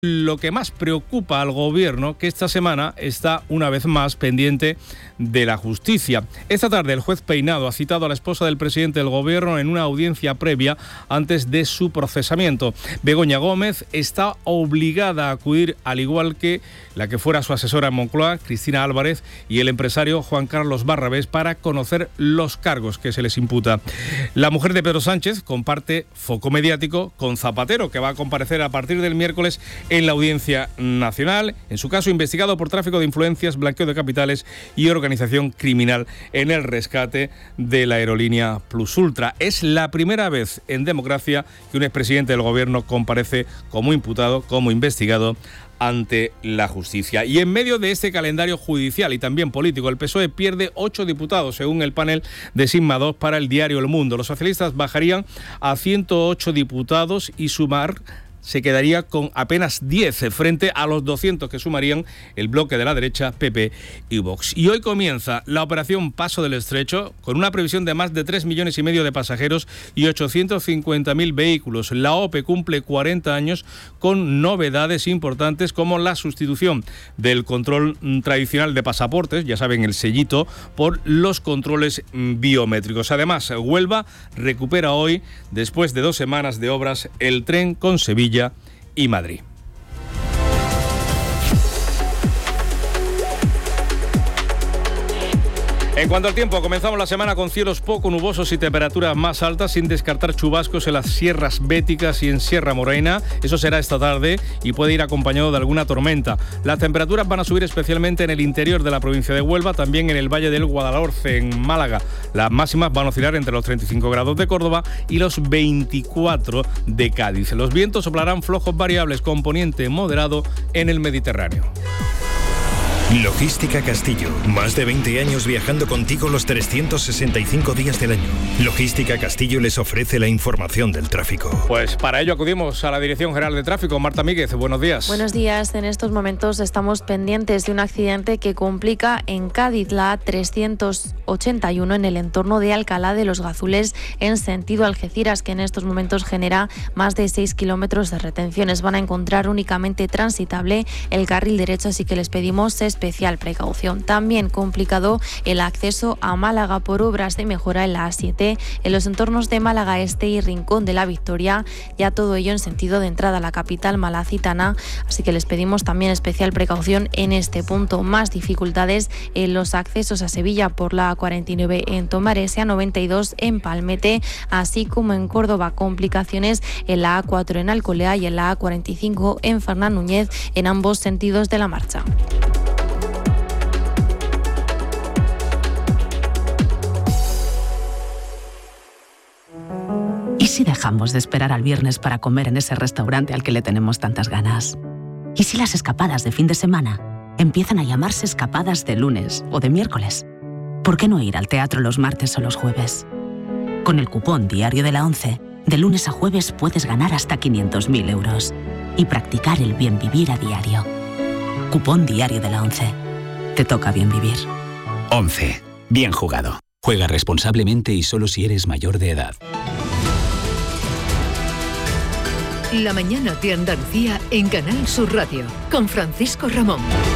lo que más preocupa al gobierno, que esta semana está una vez más pendiente de la justicia. Esta tarde el juez Peinado ha citado a la esposa del presidente del gobierno en una audiencia previa antes de su procesamiento. Begoña Gómez está obligada a acudir, al igual que la que fuera su asesora en Moncloa, Cristina Álvarez, y el empresario Juan Carlos Barrabés, para conocer los cargos que se les imputa. La mujer de Pedro Sánchez comparte foco mediático con Zapatero, que va a comparecer a partir del miércoles en la Audiencia Nacional, en su caso investigado por tráfico de influencias, blanqueo de capitales y organización criminal en el rescate de la aerolínea Plus Ultra. Es la primera vez en democracia que un expresidente del gobierno comparece como imputado, como investigado ante la justicia. Y en medio de este calendario judicial y también político, el PSOE pierde 8 diputados, según el panel de Sigma 2 para el diario El Mundo. Los socialistas bajarían a 108 diputados y Sumar se quedaría con apenas 10 frente a los 200 que sumarían el bloque de la derecha, PP y Vox. Y hoy comienza la operación Paso del Estrecho, con una previsión de más de 3,5 millones de pasajeros y 850.000 vehículos. La OPE cumple 40 años con novedades importantes como la sustitución del control tradicional de pasaportes, ya saben, el sellito, por los controles biométricos. Además, Huelva recupera hoy, después de 2 semanas de obras, el tren con Sevilla y Madrid. En cuanto al tiempo, comenzamos la semana con cielos poco nubosos y temperaturas más altas, sin descartar chubascos en las sierras béticas y en Sierra Morena. Eso será esta tarde y puede ir acompañado de alguna tormenta. Las temperaturas van a subir especialmente en el interior de la provincia de Huelva, también en el Valle del Guadalhorce, en Málaga. Las máximas van a oscilar entre los 35 grados de Córdoba y los 24 de Cádiz. Los vientos soplarán flojos variables con poniente moderado en el Mediterráneo. Logística Castillo. Más de 20 años viajando contigo los 365 días del año. Logística Castillo les ofrece la información del tráfico. Pues para ello acudimos a la Dirección General de Tráfico. Marta Míguez, buenos días. Buenos días. En estos momentos estamos pendientes de un accidente que complica en Cádiz la A381 en el entorno de Alcalá de los Gazules en sentido Algeciras, que en estos momentos genera más de 6 kilómetros de retenciones. Van a encontrar únicamente transitable el carril derecho, así que les pedimos especial precaución. También complicado el acceso a Málaga por obras de mejora en la A7 en los entornos de Málaga Este y Rincón de la Victoria, ya todo ello en sentido de entrada a la capital malacitana, así que les pedimos también especial precaución en este punto. Más dificultades en los accesos a Sevilla por la A49 en Tomares, A92 en Palmete, así como en Córdoba, complicaciones en la A4 en Alcolea y en la A45 en Fernán Núñez en ambos sentidos de la marcha. ¿Y si dejamos de esperar al viernes para comer en ese restaurante al que le tenemos tantas ganas? ¿Y si las escapadas de fin de semana empiezan a llamarse escapadas de lunes o de miércoles? ¿Por qué no ir al teatro los martes o los jueves? Con el cupón Diario de la ONCE, de lunes a jueves puedes ganar hasta 500.000 euros y practicar el bien vivir a diario. Cupón Diario de la ONCE. Te toca bien vivir. ONCE. Bien jugado. Juega responsablemente y solo si eres mayor de edad. La mañana de Andalucía en Canal Sur Radio, con Francisco Ramón.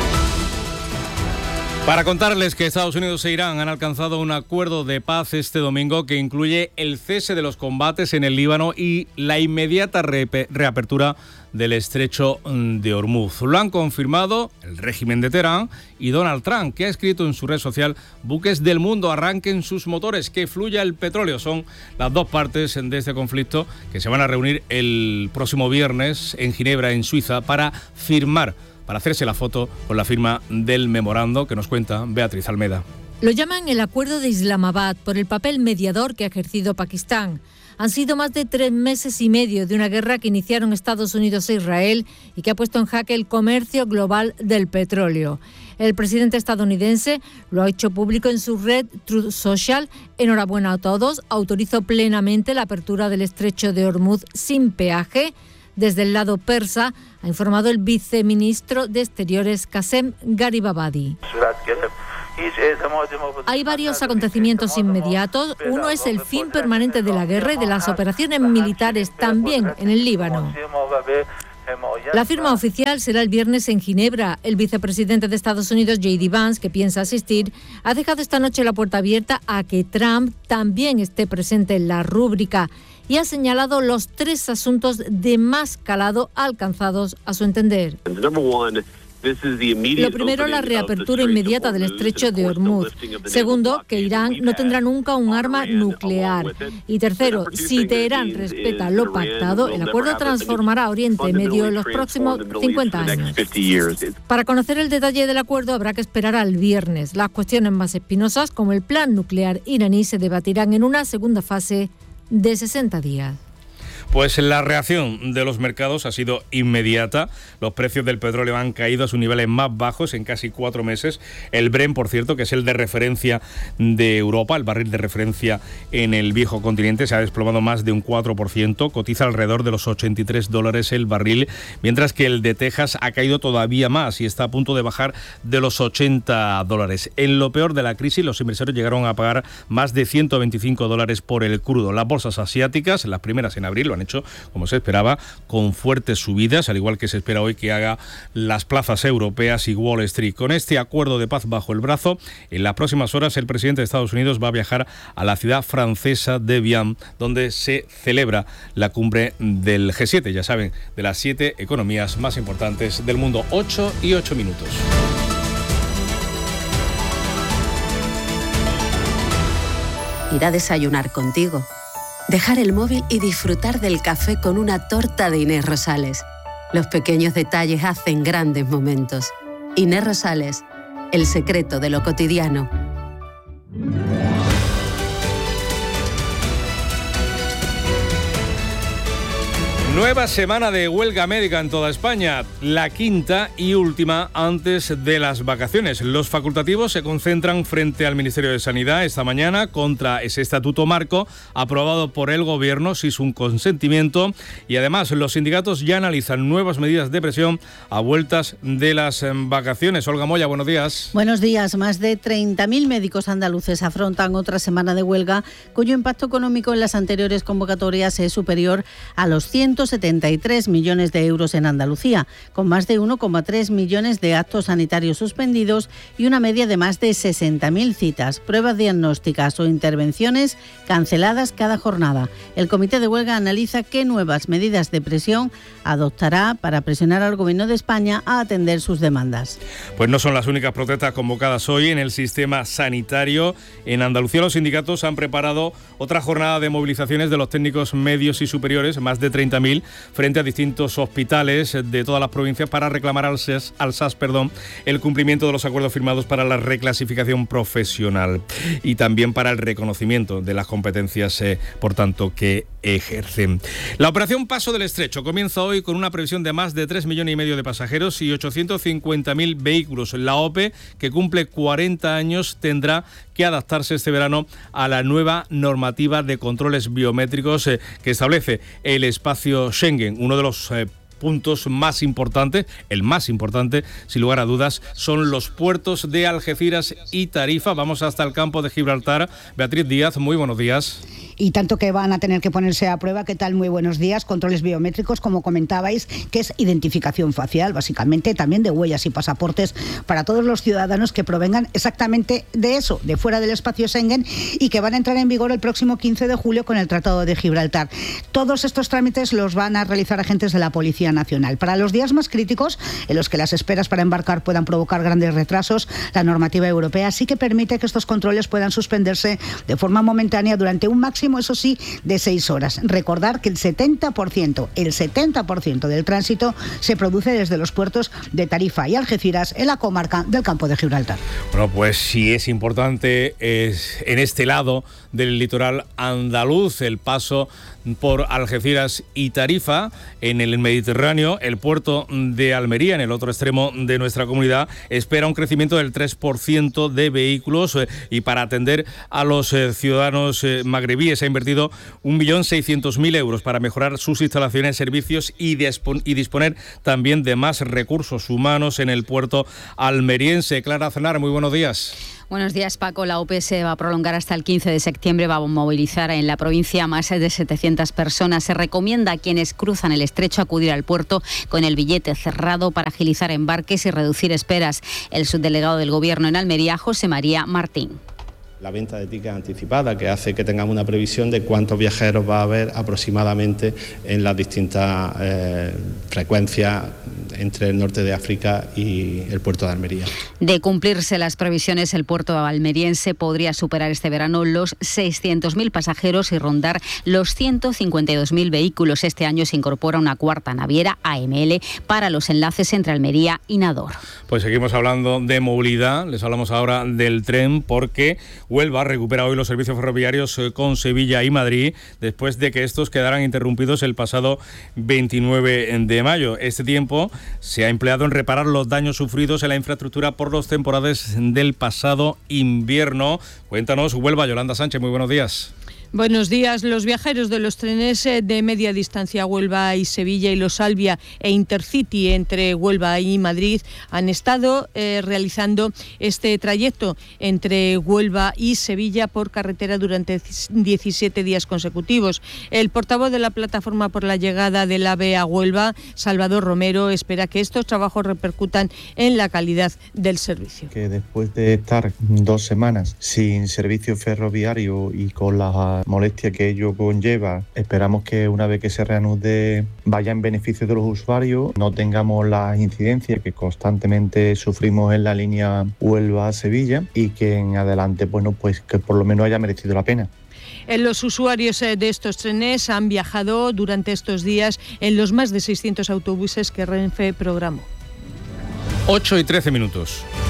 Para contarles que Estados Unidos e Irán han alcanzado un acuerdo de paz este domingo que incluye el cese de los combates en el Líbano y la inmediata reapertura del estrecho de Hormuz. Lo han confirmado el régimen de Teherán y Donald Trump, que ha escrito en su red social: buques del mundo, arranquen sus motores, que fluya el petróleo. Son las dos partes de este conflicto que se van a reunir el próximo viernes en Ginebra, en Suiza, para hacerse la foto con la firma del memorando que nos cuenta Beatriz Almeda. Lo llaman el Acuerdo de Islamabad por el papel mediador que ha ejercido Pakistán. Han sido más de 3 meses y medio de una guerra que iniciaron Estados Unidos e Israel y que ha puesto en jaque el comercio global del petróleo. El presidente estadounidense lo ha hecho público en su red Truth Social. Enhorabuena a todos. Autorizó plenamente la apertura del estrecho de Hormuz sin peaje. Desde el lado persa, ha informado el viceministro de Exteriores Qasem Garibabadi. Hay varios acontecimientos inmediatos. Uno es el fin permanente de la guerra y de las operaciones militares también en el Líbano. La firma oficial será el viernes en Ginebra. El vicepresidente de Estados Unidos, J.D. Vance, que piensa asistir, ha dejado esta noche la puerta abierta a que Trump también esté presente en la rúbrica y ha señalado los 3 asuntos de más calado alcanzados a su entender. Lo primero, la reapertura inmediata del estrecho de Hormuz. Segundo, que Irán no tendrá nunca un arma nuclear. Y tercero, si Teherán respeta lo pactado, el acuerdo transformará Oriente Medio en los próximos 50 años. Para conocer el detalle del acuerdo habrá que esperar al viernes. Las cuestiones más espinosas, como el plan nuclear iraní, se debatirán en una segunda fase de 60 días. Pues la reacción de los mercados ha sido inmediata. Los precios del petróleo han caído a sus niveles más bajos en casi 4 meses. El Brent, por cierto, que es el de referencia de Europa, el barril de referencia en el viejo continente, se ha desplomado más de un 4%, cotiza alrededor de los $83 el barril, mientras que el de Texas ha caído todavía más y está a punto de bajar de los $80. En lo peor de la crisis, los inversores llegaron a pagar más de $125 por el crudo. Las bolsas asiáticas, las primeras en abril, lo han hecho, como se esperaba, con fuertes subidas, al igual que se espera hoy que haga las plazas europeas y Wall Street. Con este acuerdo de paz bajo el brazo, en las próximas horas el presidente de Estados Unidos va a viajar a la ciudad francesa de Evian, donde se celebra la cumbre del G7, ya saben, de las 7 economías más importantes del mundo. 8:08. Ir a desayunar contigo. Dejar el móvil y disfrutar del café con una torta de Inés Rosales. Los pequeños detalles hacen grandes momentos. Inés Rosales, el secreto de lo cotidiano. Nueva semana de huelga médica en toda España, la quinta y última antes de las vacaciones. Los facultativos se concentran frente al Ministerio de Sanidad esta mañana contra ese estatuto marco aprobado por el Gobierno sin su consentimiento, y además los sindicatos ya analizan nuevas medidas de presión a vueltas de las vacaciones. Olga Moya, buenos días. Buenos días. Más de 30.000 médicos andaluces afrontan otra semana de huelga cuyo impacto económico en las anteriores convocatorias es superior a los 173 millones de euros en Andalucía, con más de 1,3 millones de actos sanitarios suspendidos y una media de más de 60.000 citas, pruebas diagnósticas o intervenciones canceladas cada jornada. El comité de huelga analiza qué nuevas medidas de presión adoptará para presionar al Gobierno de España a atender sus demandas. Pues no son las únicas protestas convocadas hoy en el sistema sanitario. En Andalucía los sindicatos han preparado otra jornada de movilizaciones de los técnicos medios y superiores, más de 30.000, frente a distintos hospitales de todas las provincias para reclamar al SAS, el cumplimiento de los acuerdos firmados para la reclasificación profesional y también para el reconocimiento de las competencias, por tanto, que ejercen. La operación Paso del Estrecho comienza hoy con una previsión de más de 3,5 millones de pasajeros y 850.000 vehículos. La OPE, que cumple 40 años, tendrá que adaptarse este verano a la nueva normativa de controles biométricos que establece el espacio Schengen. Uno de los puntos más importantes, el más importante, sin lugar a dudas, son los puertos de Algeciras y Tarifa. Vamos hasta el campo de Gibraltar. Beatriz Díaz, muy buenos días. Y tanto que van a tener que ponerse a prueba. ¿Qué tal? Muy buenos días. Controles biométricos, como comentabais, que es identificación facial, básicamente, también de huellas y pasaportes para todos los ciudadanos que provengan exactamente de eso, de fuera del espacio Schengen, y que van a entrar en vigor el próximo 15 de julio con el Tratado de Gibraltar. Todos estos trámites los van a realizar agentes de la Policía Nacional. Para los días más críticos, en los que las esperas para embarcar puedan provocar grandes retrasos, la normativa europea sí que permite que estos controles puedan suspenderse de forma momentánea durante un máximo, eso sí, de 6 horas. Recordar que el 70% del tránsito se produce desde los puertos de Tarifa y Algeciras, en la comarca del Campo de Gibraltar. Bueno, pues sí es importante en este lado del litoral andaluz el paso por Algeciras y Tarifa. En el Mediterráneo, el puerto de Almería, en el otro extremo de nuestra comunidad, espera un crecimiento del 3% de vehículos y para atender a los ciudadanos magrebíes ha invertido 1.600.000 euros para mejorar sus instalaciones, servicios y disponer también de más recursos humanos en el puerto almeriense. Clara Aznar, muy buenos días. Buenos días, Paco. La OPE se va a prolongar hasta el 15 de septiembre. Va a movilizar en la provincia más de 700 personas. Se recomienda a quienes cruzan el estrecho acudir al puerto con el billete cerrado para agilizar embarques y reducir esperas. El subdelegado del Gobierno en Almería, José María Martín. La venta de tickets anticipada, que hace que tengamos una previsión de cuántos viajeros va a haber aproximadamente en las distintas frecuencias entre el norte de África y el puerto de Almería. De cumplirse las previsiones, el puerto almeriense podría superar este verano los 600.000 pasajeros y rondar los 152.000 vehículos. Este año se incorpora una cuarta naviera, AML, para los enlaces entre Almería y Nador. Pues seguimos hablando de movilidad. Les hablamos ahora del tren porque Huelva recupera hoy los servicios ferroviarios con Sevilla y Madrid después de que estos quedaran interrumpidos el pasado 29 de mayo. Este tiempo se ha empleado en reparar los daños sufridos en la infraestructura por los temporales del pasado invierno. Cuéntanos, Huelva, Yolanda Sánchez, muy buenos días. Buenos días. Los viajeros de los trenes de media distancia Huelva y Sevilla y los Albia e Intercity entre Huelva y Madrid han estado realizando este trayecto entre Huelva y Sevilla por carretera durante 17 días consecutivos. El portavoz de la plataforma por la llegada del AVE a Huelva, Salvador Romero, espera que estos trabajos repercutan en la calidad del servicio. Que después de estar 2 semanas sin servicio ferroviario y con la molestia que ello conlleva, esperamos que una vez que se reanude vaya en beneficio de los usuarios, no tengamos las incidencias que constantemente sufrimos en la línea Huelva-Sevilla y que en adelante, bueno, pues que por lo menos haya merecido la pena. Los usuarios de estos trenes han viajado durante estos días en los más de 600 autobuses que Renfe programó. 8:13.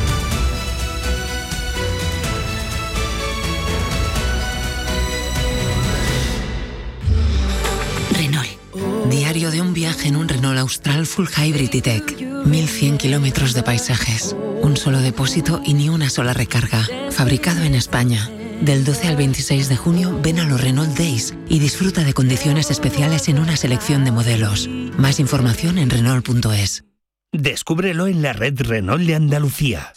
Diario de un viaje en un Renault Austral Full Hybrid E-Tech. 1.100 kilómetros de paisajes, un solo depósito y ni una sola recarga. Fabricado en España. Del 12 al 26 de junio ven a los Renault Days y disfruta de condiciones especiales en una selección de modelos. Más información en Renault.es. Descúbrelo en la red Renault de Andalucía.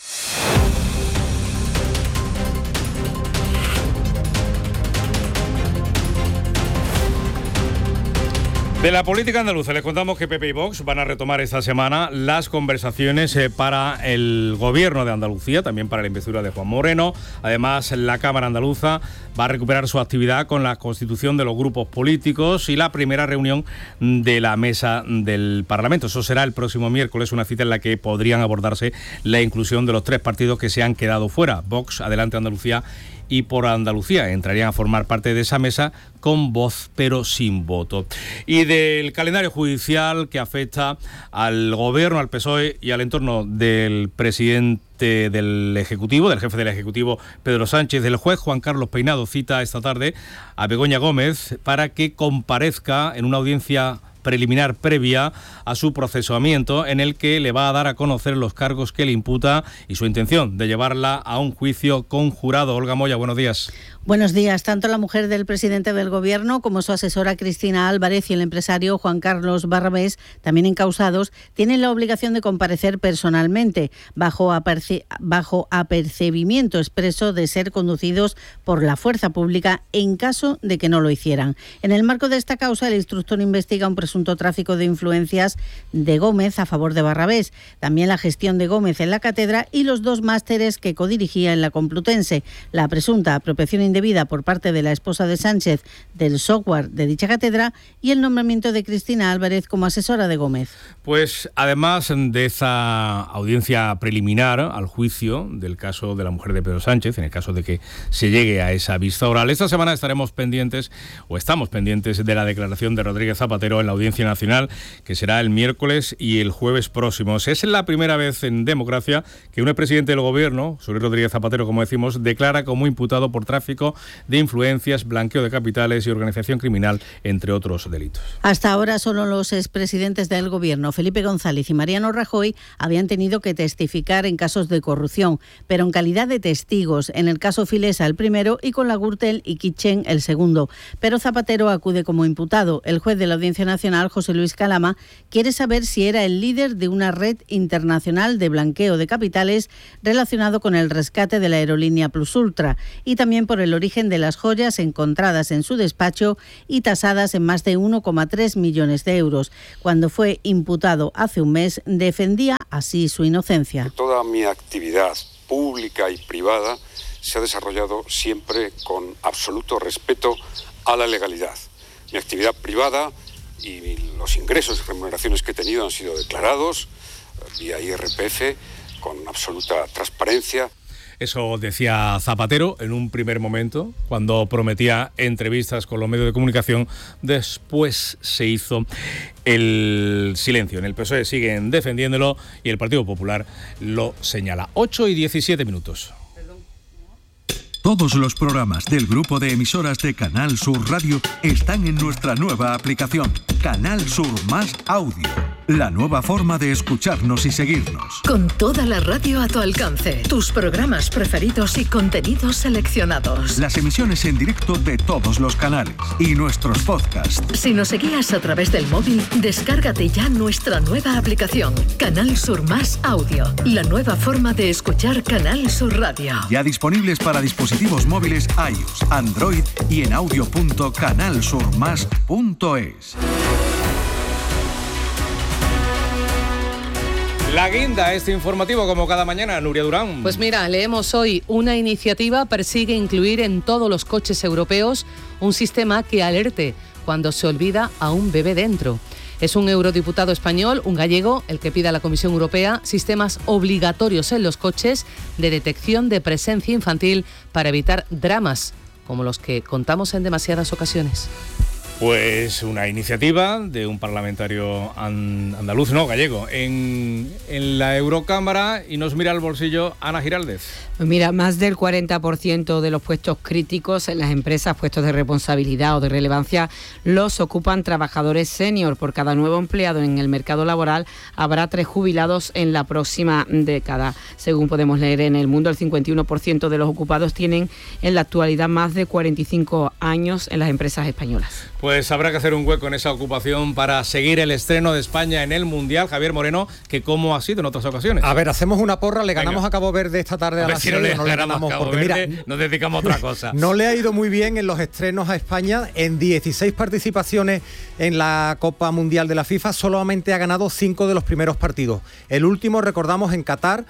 De la política andaluza les contamos que PP y Vox van a retomar esta semana las conversaciones para el gobierno de Andalucía, también para la investidura de Juan Moreno. Además, la Cámara Andaluza va a recuperar su actividad con la constitución de los grupos políticos y la primera reunión de la mesa del Parlamento. Eso será el próximo miércoles, una cita en la que podrían abordarse la inclusión de los 3 partidos que se han quedado fuera: Vox, Adelante Andalucía y Por Andalucía. Entrarían a formar parte de esa mesa con voz pero sin voto. Y del calendario judicial que afecta al gobierno, al PSOE y al entorno del presidente del Ejecutivo, del jefe del Ejecutivo Pedro Sánchez, el juez Juan Carlos Peinado cita esta tarde a Begoña Gómez para que comparezca en una audiencia preliminar previa a su procesamiento, en el que le va a dar a conocer los cargos que le imputa y su intención de llevarla a un juicio conjurado. Olga Moya, buenos días. Buenos días. Tanto la mujer del presidente del Gobierno como su asesora Cristina Álvarez y el empresario Juan Carlos Barrabés, también encausados, tienen la obligación de comparecer personalmente, bajo apercibimiento expreso de ser conducidos por la fuerza pública en caso de que no lo hicieran. En el marco de esta causa, el instructor investiga un presunto tráfico de influencias de Gómez a favor de Barrabés, también la gestión de Gómez en la cátedra y los 2 másteres que codirigía en la Complutense, la presunta apropiación indebida por parte de la esposa de Sánchez del software de dicha cátedra y el nombramiento de Cristina Álvarez como asesora de Gómez. Pues además de esa audiencia preliminar al juicio del caso de la mujer de Pedro Sánchez, en el caso de que se llegue a esa vista oral, esta semana estamos pendientes de la declaración de Rodríguez Zapatero en la Audiencia Nacional, que será el miércoles y el jueves próximos. Es la primera vez en democracia que un expresidente del Gobierno, Luis Rodríguez Zapatero, como decimos, declara como imputado por tráfico de influencias, blanqueo de capitales y organización criminal, entre otros delitos. Hasta ahora solo los expresidentes del Gobierno, Felipe González y Mariano Rajoy, habían tenido que testificar en casos de corrupción, pero en calidad de testigos, en el caso Filesa el primero y con la Gürtel y Kitchen el segundo. Pero Zapatero acude como imputado. El juez de la Audiencia Nacional Nacional, José Luis Calama, quiere saber si era el líder de una red internacional de blanqueo de capitales relacionado con el rescate de la aerolínea Plus Ultra y también por el origen de las joyas encontradas en su despacho y tasadas en más de 1,3 millones de euros. Cuando fue imputado hace un mes, defendía así su inocencia. Toda mi actividad pública y privada se ha desarrollado siempre con absoluto respeto a la legalidad. Mi actividad privada y los ingresos y remuneraciones que he tenido han sido declarados vía IRPF con absoluta transparencia. Eso decía Zapatero en un primer momento, cuando prometía entrevistas con los medios de comunicación. Después se hizo el silencio. En el PSOE siguen defendiéndolo y el Partido Popular lo señala. 8:17. Todos los programas del grupo de emisoras de Canal Sur Radio están en nuestra nueva aplicación, Canal Sur Más Audio. La nueva forma de escucharnos y seguirnos. Con toda la radio a tu alcance, tus programas preferidos y contenidos seleccionados. Las emisiones en directo de todos los canales y nuestros podcasts. Si nos seguías a través del móvil, descárgate ya nuestra nueva aplicación, Canal Sur Más Audio. La nueva forma de escuchar Canal Sur Radio. Ya disponibles para dispositivos móviles iOS, Android y en audio.canalsurmas.es. La guinda, este informativo como cada mañana, Nuria Durán. Pues mira, leemos hoy: una iniciativa persigue incluir en todos los coches europeos un sistema que alerte cuando se olvida a un bebé dentro. Es un eurodiputado español, un gallego, el que pide a la Comisión Europea sistemas obligatorios en los coches de detección de presencia infantil para evitar dramas como los que contamos en demasiadas ocasiones. Pues una iniciativa de un parlamentario andaluz, no, gallego, en la Eurocámara, y nos mira al bolsillo Ana Giraldez. Pues mira, más del 40% de los puestos críticos en las empresas, puestos de responsabilidad o de relevancia, los ocupan trabajadores senior. Por cada nuevo empleado en el mercado laboral habrá 3 jubilados en la próxima década. Según podemos leer en El Mundo, el 51% de los ocupados tienen en la actualidad más de 45 años en las empresas españolas. Pues habrá que hacer un hueco en esa ocupación para seguir el estreno de España en el Mundial. Javier Moreno, que cómo ha sido en otras ocasiones. A ver, hacemos una porra, le ganamos a Cabo Verde esta tarde a las 6, no le ganamos porque Verde, mira, nos dedicamos a otra cosa. No le ha ido muy bien en los estrenos a España. En 16 participaciones en la Copa Mundial de la FIFA, solamente ha ganado 5 de los primeros partidos. El último, recordamos, en Qatar,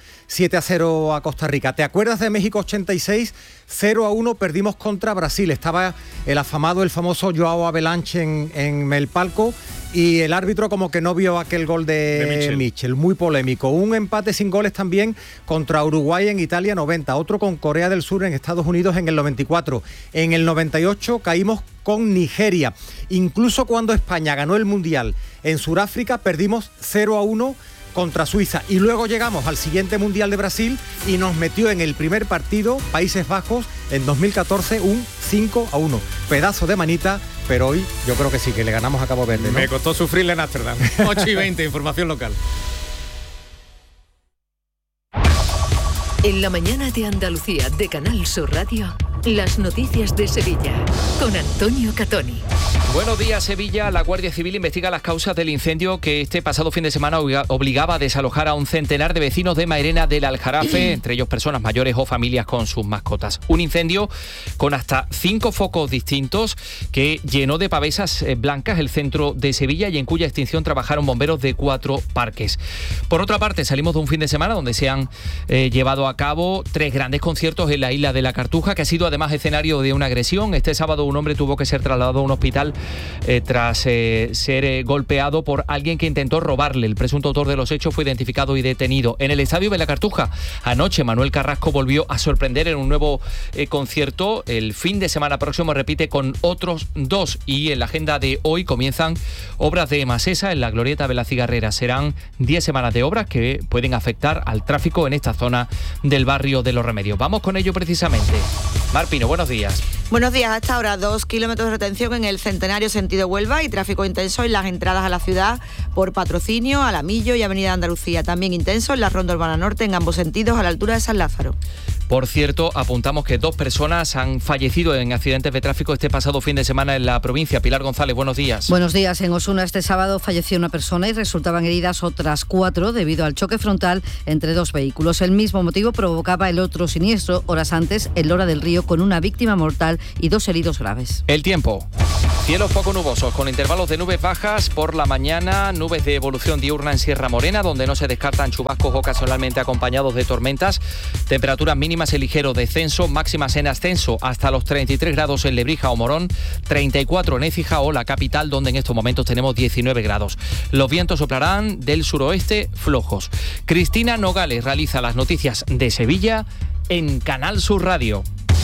7-0 a Costa Rica. ¿Te acuerdas de México 86? 0-1 perdimos contra Brasil. Estaba el famoso Joao Avalanche en el palco, y el árbitro como que no vio aquel gol de Mitchell, muy polémico. Un empate sin goles también contra Uruguay en Italia 90, otro con Corea del Sur en Estados Unidos en el 94. En el 98 caímos con Nigeria. Incluso cuando España ganó el Mundial en Sudáfrica, perdimos 0-1 contra Suiza, y luego llegamos al siguiente Mundial de Brasil y nos metió en el primer partido Países Bajos en 2014 un 5-1. Pedazo de manita, pero hoy yo creo que sí, que le ganamos a Cabo Verde, ¿no? Me costó sufrirle en Ámsterdam. 8:20, información local. En la mañana de Andalucía de Canal Sur Radio, las noticias de Sevilla con Antonio Catoni. Buenos días, Sevilla. La Guardia Civil investiga las causas del incendio que este pasado fin de semana obligaba a desalojar a un centenar de vecinos de Mairena del Aljarafe, entre ellos personas mayores o familias con sus mascotas. Un incendio con hasta 5 focos distintos que llenó de pavesas blancas el centro de Sevilla y en cuya extinción trabajaron bomberos de 4 parques. Por otra parte, salimos de un fin de semana donde se han llevado a cabo 3 grandes conciertos en la isla de la Cartuja, que ha sido además escenario de una agresión. Este sábado un hombre tuvo que ser trasladado a un hospital tras ser golpeado por alguien que intentó robarle. El presunto autor de los hechos fue identificado y detenido. En el estadio de la Cartuja, anoche Manuel Carrasco volvió a sorprender en un nuevo concierto. El fin de semana próximo repite con otros 2, y en la agenda de hoy comienzan obras de Masesa en la Glorieta de la Cigarrera. Serán 10 semanas de obras que pueden afectar al tráfico en esta zona del barrio de Los Remedios. Vamos con ello precisamente. Mar Pino, buenos días. Buenos días. Hasta ahora 2 kilómetros de retención en el Centenario sentido Huelva y tráfico intenso en las entradas a la ciudad por Patrocinio, Alamillo y Avenida Andalucía. También intenso en la Ronda Urbana Norte en ambos sentidos a la altura de San Lázaro. Por cierto, apuntamos que 2 personas han fallecido en accidentes de tráfico este pasado fin de semana en la provincia. Pilar González, buenos días. Buenos días. En Osuna este sábado falleció una persona y resultaban heridas otras 4 debido al choque frontal entre 2 vehículos. El mismo motivo provocaba el otro siniestro horas antes en Lora del Río con una víctima mortal y 2 heridos graves. El tiempo. Cielos poco nubosos, con intervalos de nubes bajas por la mañana, nubes de evolución diurna en Sierra Morena, donde no se descartan chubascos ocasionalmente acompañados de tormentas. Temperaturas mínimas en ligero descenso, máximas en ascenso hasta los 33 grados en Lebrija o Morón, 34 en Écija o la capital, donde en estos momentos tenemos 19 grados. Los vientos soplarán del suroeste flojos. Cristina Nogales realiza las noticias de Sevilla en Canal Sur Radio.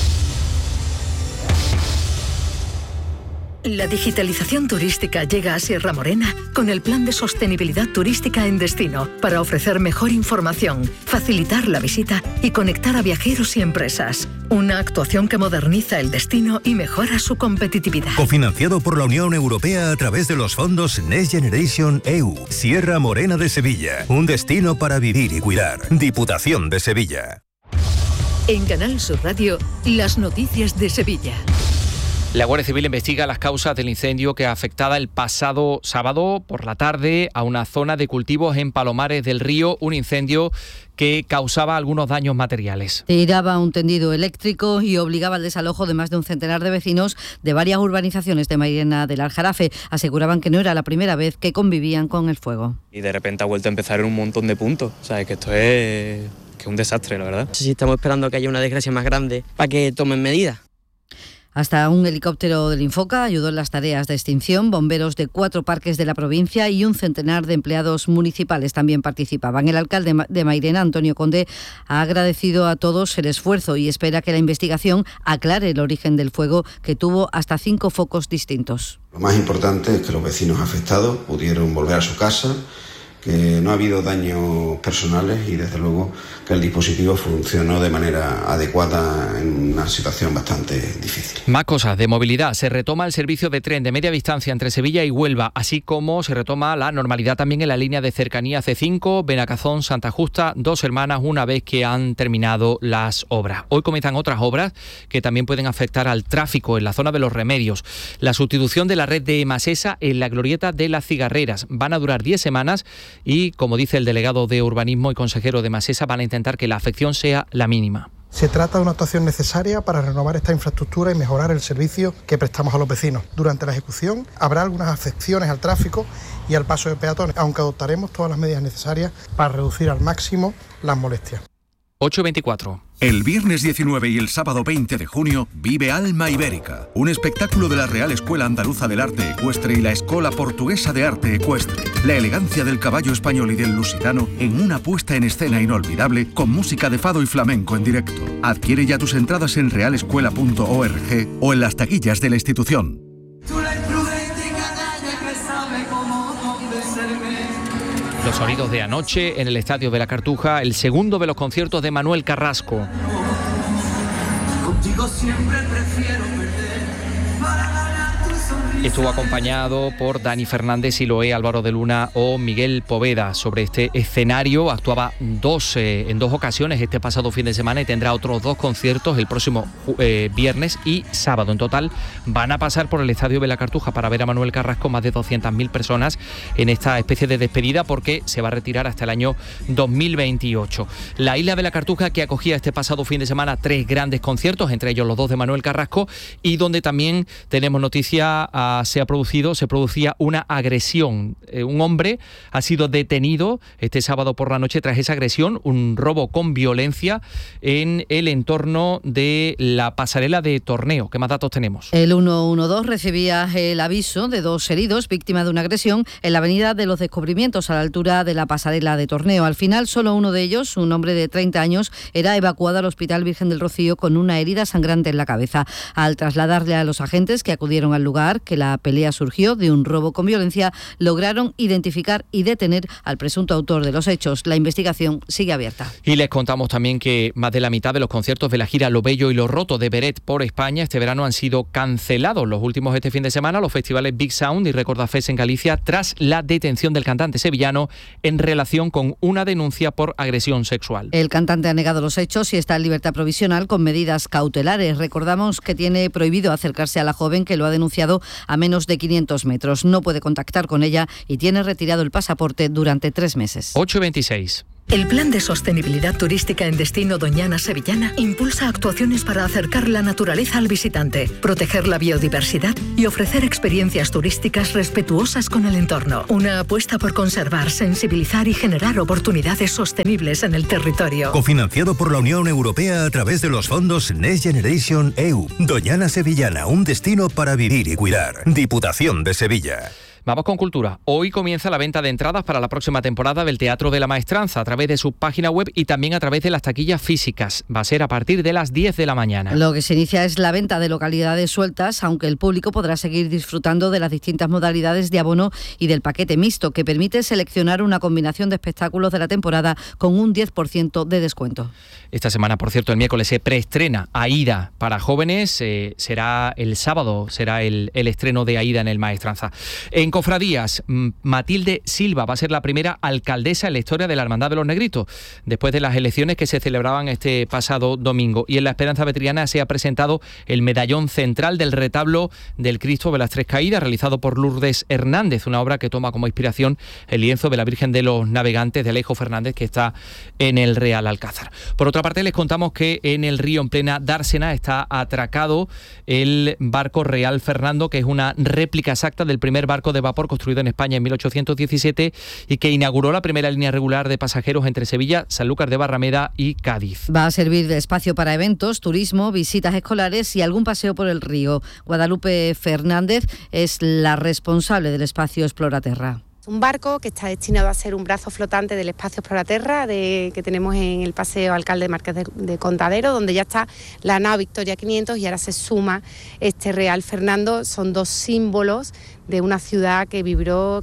La digitalización turística llega a Sierra Morena con el Plan de Sostenibilidad Turística en Destino para ofrecer mejor información, facilitar la visita y conectar a viajeros y empresas. Una actuación que moderniza el destino y mejora su competitividad. Cofinanciado por la Unión Europea a través de los fondos Next Generation EU. Sierra Morena de Sevilla. Un destino para vivir y cuidar. Diputación de Sevilla. En Canal Sur Radio, las noticias de Sevilla. La Guardia Civil investiga las causas del incendio que afectaba el pasado sábado por la tarde a una zona de cultivos en Palomares del Río, un incendio que causaba algunos daños materiales. Tiraba un tendido eléctrico y obligaba al desalojo de más de un centenar de vecinos de varias urbanizaciones de Mairena del Aljarafe. Aseguraban que no era la primera vez que convivían con el fuego. Y de repente ha vuelto a empezar en un montón de puntos. O sea, que esto es un desastre, la verdad. Sí, estamos esperando que haya una desgracia más grande para que tomen medidas. Hasta un helicóptero del Infoca ayudó en las tareas de extinción. Bomberos de 4 parques de la provincia y un centenar de empleados municipales también participaban. El alcalde de Mairena, Antonio Conde, ha agradecido a todos el esfuerzo y espera que la investigación aclare el origen del fuego, que tuvo hasta 5 focos distintos. Lo más importante es que los vecinos afectados pudieron volver a su casa, que no ha habido daños personales y desde luego que el dispositivo funcionó de manera adecuada en una situación bastante difícil. Más cosas de movilidad. Se retoma el servicio de tren de media distancia entre Sevilla y Huelva, así como se retoma la normalidad también en la línea de cercanía C5, Benacazón, Santa Justa, Dos Hermanas, una vez que han terminado las obras. Hoy comienzan otras obras que también pueden afectar al tráfico en la zona de Los Remedios. La sustitución de la red de Masesa en la glorieta de las Cigarreras. Van a durar 10 semanas y, como dice el delegado de Urbanismo y consejero de Masesa, van a intentar que la afección sea la mínima. Se trata de una actuación necesaria para renovar esta infraestructura y mejorar el servicio que prestamos a los vecinos. Durante la ejecución habrá algunas afecciones al tráfico y al paso de peatones, aunque adoptaremos todas las medidas necesarias para reducir al máximo las molestias. 8:24. El viernes 19 y el sábado 20 de junio vive Alma Ibérica, un espectáculo de la Real Escuela Andaluza del Arte Ecuestre y la Escola Portuguesa de Arte Ecuestre. La elegancia del caballo español y del lusitano en una puesta en escena inolvidable con música de fado y flamenco en directo. Adquiere ya tus entradas en realescuela.org o en las taquillas de la institución. Los sonidos de anoche en el Estadio de la Cartuja, el segundo de los conciertos de Manuel Carrasco. Contigo siempre prefiero perder para ganar tu sonrisa. Estuvo acompañado por Dani Fernández, Siloé, Álvaro de Luna o Miguel Poveda. Sobre este escenario actuaba en dos ocasiones este pasado fin de semana y tendrá otros 2 conciertos el próximo viernes y sábado. En total van a pasar por el Estadio de la Cartuja para ver a Manuel Carrasco más de 200.000 personas en esta especie de despedida, porque se va a retirar hasta el año 2028. La isla de la Cartuja, que acogía este pasado fin de semana 3 grandes conciertos, entre ellos los 2 de Manuel Carrasco, y donde también tenemos noticia, se producía una agresión. Un hombre ha sido detenido este sábado por la noche tras esa agresión, un robo con violencia en el entorno de la pasarela de Torneo. ¿Qué más datos tenemos? El 112 recibía el aviso de 2 heridos, víctimas de una agresión en la avenida de los Descubrimientos, a la altura de la pasarela de Torneo. Al final, solo uno de ellos, un hombre de 30 años, era evacuado al Hospital Virgen del Rocío con una herida sangrante en la cabeza. Al trasladarle a los agentes que acudieron al lugar que la la pelea surgió de un robo con violencia, lograron identificar y detener al presunto autor de los hechos. La investigación sigue abierta. Y les contamos también que más de la mitad de los conciertos de la gira Lo Bello y Lo Roto de Beret por España este verano han sido cancelados. Los últimos este fin de semana, los festivales Big Sound y Recordafest en Galicia, tras la detención del cantante sevillano en relación con una denuncia por agresión sexual. El cantante ha negado los hechos y está en libertad provisional con medidas cautelares. Recordamos que tiene prohibido acercarse a la joven que lo ha denunciado a menos de 500 metros. No puede contactar con ella y tiene retirado el pasaporte durante 3 meses. 8:26. El Plan de Sostenibilidad Turística en Destino Doñana Sevillana impulsa actuaciones para acercar la naturaleza al visitante, proteger la biodiversidad y ofrecer experiencias turísticas respetuosas con el entorno. Una apuesta por conservar, sensibilizar y generar oportunidades sostenibles en el territorio. Cofinanciado por la Unión Europea a través de los fondos Next Generation EU. Doñana Sevillana, un destino para vivir y cuidar. Diputación de Sevilla. Vamos con cultura. Hoy comienza la venta de entradas para la próxima temporada del Teatro de la Maestranza a través de su página web y también a través de las taquillas físicas. Va a ser a partir de las 10 de la mañana. Lo que se inicia es la venta de localidades sueltas, aunque el público podrá seguir disfrutando de las distintas modalidades de abono y del paquete mixto, que permite seleccionar una combinación de espectáculos de la temporada con un 10% de descuento. Esta semana, por cierto, el miércoles se preestrena Aída para jóvenes. Será el sábado, será el estreno de Aída en el Maestranza. En cofradías, Matilde Silva va a ser la primera alcaldesa en la historia de la Hermandad de los Negritos, después de las elecciones que se celebraban este pasado domingo. Y en la Esperanza Vetriana se ha presentado el medallón central del retablo del Cristo de las Tres Caídas, realizado por Lourdes Hernández, una obra que toma como inspiración el lienzo de la Virgen de los Navegantes de Alejo Fernández, que está en el Real Alcázar. Por otra parte, les contamos que en el río, en plena dársena, está atracado el barco Real Fernando, que es una réplica exacta del primer barco de vapor construido en España en 1817 y que inauguró la primera línea regular de pasajeros entre Sevilla, Sanlúcar de Barrameda y Cádiz. Va a servir de espacio para eventos, turismo, visitas escolares y algún paseo por el río. Guadalupe Fernández es la responsable del espacio Exploraterra. Un barco que está destinado a ser un brazo flotante del espacio Exploraterra que tenemos en el Paseo Alcalde Márquez de Contadero, donde ya está la nao Victoria 500 y ahora se suma este Real Fernando. Son dos símbolos de una ciudad que vivió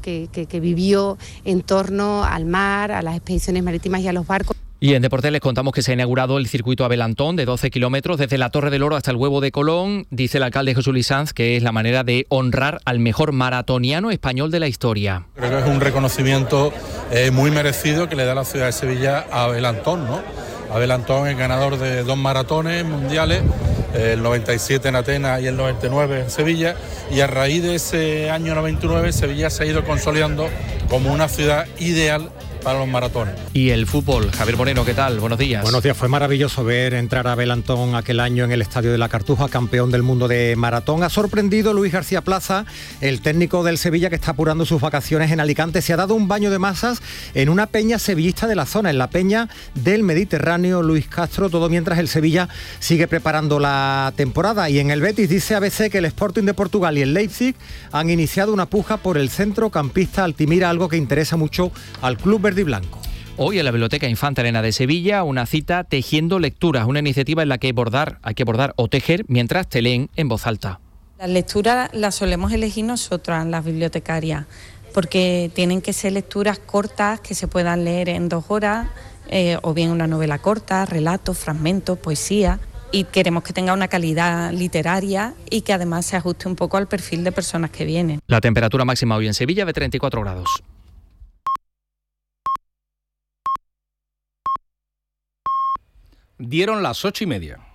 en torno al mar, a las expediciones marítimas y a los barcos. Y en deportes les contamos que se ha inaugurado el circuito Avelantón de 12 kilómetros desde la Torre del Oro hasta el Huevo de Colón. Dice el alcalde Jesús Luis Sanz que es la manera de honrar al mejor maratoniano español de la historia. Creo que es un reconocimiento muy merecido que le da la ciudad de Sevilla a Avelantón, ¿no? Avelantón es ganador de 2 maratones mundiales, el 97 en Atenas y el 99 en Sevilla, y a raíz de ese año 99 Sevilla se ha ido consolidando como una ciudad ideal para los maratones. Y el fútbol, Javier Moreno, ¿qué tal? Buenos días. Buenos días, fue maravilloso ver entrar a Avelantón aquel año en el Estadio de la Cartuja, campeón del mundo de maratón. Ha sorprendido Luis García Plaza, el técnico del Sevilla que está apurando sus vacaciones en Alicante. Se ha dado un baño de masas en una peña sevillista de la zona, en la peña del Mediterráneo Luis Castro, todo mientras el Sevilla sigue preparando la temporada. Y en el Betis dice ABC que el Sporting de Portugal y el Leipzig han iniciado una puja por el centrocampista Altimira, algo que interesa mucho al club verde y blanco. Hoy en la Biblioteca Infanta Elena de Sevilla, una cita Tejiendo Lecturas, una iniciativa en la que hay que bordar o tejer mientras te leen en voz alta. Las lecturas las solemos elegir nosotras, las bibliotecarias, porque tienen que ser lecturas cortas que se puedan leer en 2 horas, o bien una novela corta, relatos, fragmentos, poesía. Y queremos que tenga una calidad literaria y que además se ajuste un poco al perfil de personas que vienen. La temperatura máxima hoy en Sevilla de 34 grados. Dieron las 8:30.